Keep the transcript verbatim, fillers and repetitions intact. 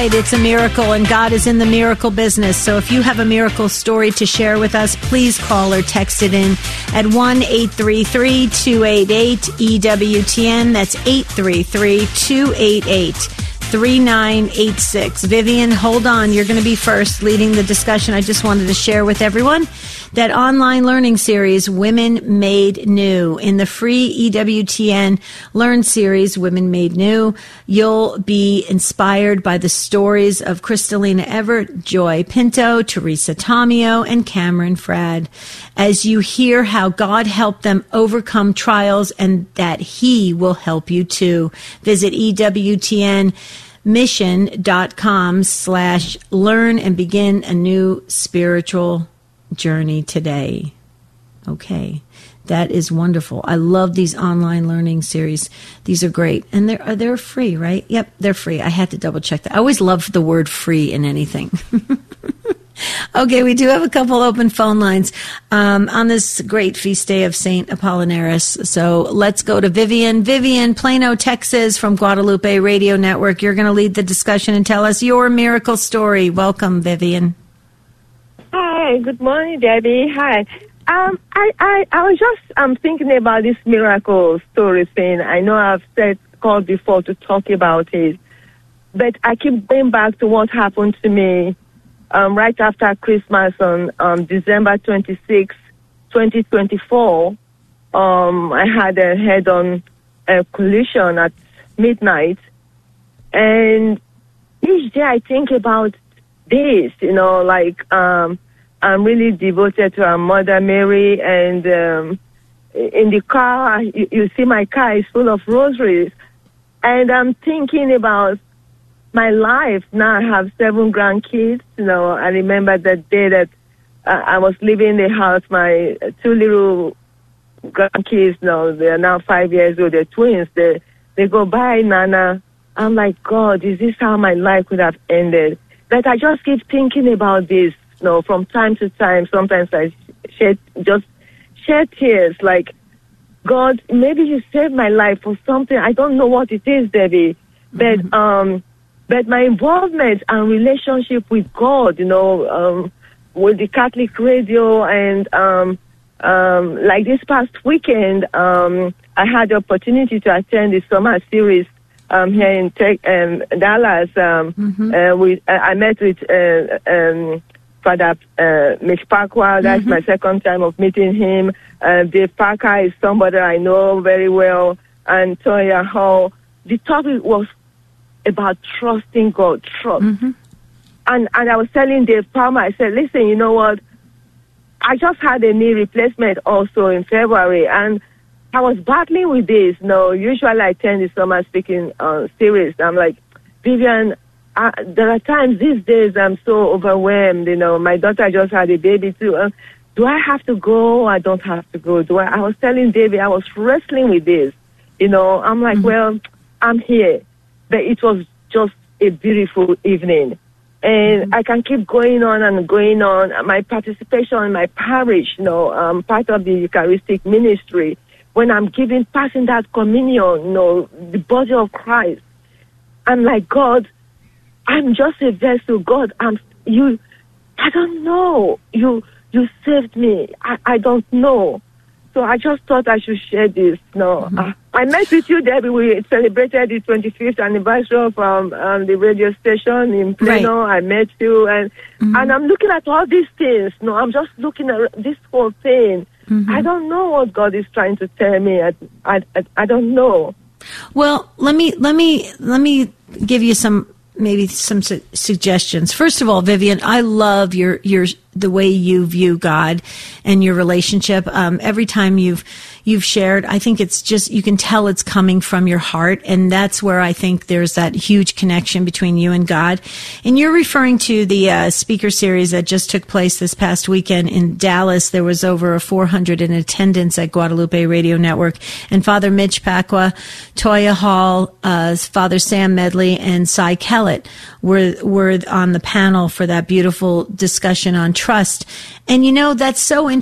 It's a miracle, and God is in the miracle business. So if you have a miracle story to share with us, please call or text it in at one eight three three, two eight eight, E W T N. That's eight three three, two eight eight, three nine eight six. Vivian, hold on. You're going to be first leading the discussion. I just wanted to share with everyone that online learning series, Women Made New. In the free E W T N Learn series, Women Made New, you'll be inspired by the stories of Kristalina Everett, Joy Pinto, Teresa Tomeo, and Cameron Frad, as you hear how God helped them overcome trials and that He will help you too. Visit E W T N mission.com slash learn and begin a new spiritual journey today. Okay. That is wonderful. I love these online learning series. These are great. And they're, they're free, right? Yep, they're free. I had to double check that. I always love the word free in anything. Okay, we do have a couple open phone lines um, on this great feast day of Saint Apollinaris. So let's go to Vivian. Vivian, Plano, Texas, from Guadalupe Radio Network. You're going to lead the discussion and tell us your miracle story. Welcome, Vivian. Hi, good morning, Debbie. Hi. Um, I, I, I was just um, thinking about this miracle story thing. I know I've said called before to talk about it, but I keep going back to what happened to me um, right after Christmas on um, December twenty-sixth, twenty twenty-four. Um, I had a head-on uh, collision at midnight, and each day I think about this, you know, like um, I'm really devoted to our Mother Mary, and um, in the car, you, you see my car is full of rosaries, and I'm thinking about my life. Now I have seven grandkids, you know. I remember the day that uh, I was leaving the house, my two little grandkids, you know, they're now five years old, they're twins, they, they go, bye, Nana. I'm like, God, is this how my life could have ended? But I just keep thinking about this, you know, from time to time. Sometimes I shed, just shed tears, like, God, maybe you saved my life for something. I don't know what it is, Debbie. But, mm-hmm. um, but my involvement and relationship with God, you know, um, with the Catholic radio, and um, um, like this past weekend, um, I had the opportunity to attend the summer series Um, here in Tech, um, Dallas. Um, mm-hmm. uh, we, uh, I met with uh, um, Father uh, Mitch Parker. That's mm-hmm. my second time of meeting him. Uh, Dave Parker is somebody I know very well. And Toya Hall. The topic was about trusting God, trust. Mm-hmm. And and I was telling Dave Palmer, I said, listen, you know what? I just had a knee replacement also in February, and I was battling with this. No, usually I attend the summer speaking uh, series. I'm like, Vivian, uh, there are times these days I'm so overwhelmed. You know, my daughter just had a baby too. Uh, do I have to go? I don't have to go. Do I? I was telling David, I was wrestling with this. You know, I'm like, mm-hmm. well, I'm here. But it was just a beautiful evening. And mm-hmm. I can keep going on and going on. My participation in my parish, you know, I'm part of the Eucharistic ministry. When I'm giving, passing that communion, you know, the body of Christ, I'm like, God, I'm just a vessel. God, I'm you. I don't know. You you saved me. I, I don't know. So I just thought I should share this. No, mm-hmm. I, I met with you, Debbie. We celebrated the twenty-fifth anniversary of um, um, the radio station in Plano. Right. I met you, and mm-hmm. and I'm looking at all these things. No, I'm just looking at this whole thing. Mm-hmm. I don't know what God is trying to tell me. I, I, I, I don't know. Well, let me let me let me give you some maybe some su- suggestions. First of all, Vivian, I love your your the way you view God and your relationship. Um, every time you've you've shared, I think it's just, you can tell it's coming from your heart, and that's where I think there's that huge connection between you and God. And you're referring to the uh, speaker series that just took place this past weekend in Dallas. There was over four hundred in attendance at Guadalupe Radio Network, and Father Mitch Pacwa, Toya Hall, uh, Father Sam Medley, and Cy Kellett were were on the panel for that beautiful discussion on trust. And you know, that's so interesting.